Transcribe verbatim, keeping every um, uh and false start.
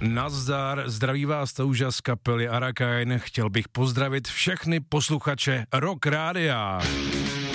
Nazdar, zdraví vás Touža z kapely Arakain. Chtěl bych pozdravit všechny posluchače Rock Rádia.